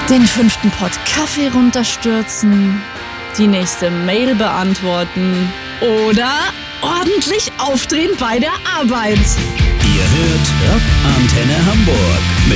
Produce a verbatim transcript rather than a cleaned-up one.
Den fünften Pott Kaffee runterstürzen, die nächste Mail beantworten oder ordentlich aufdrehen bei der Arbeit. Ihr hört Rock Antenne Hamburg.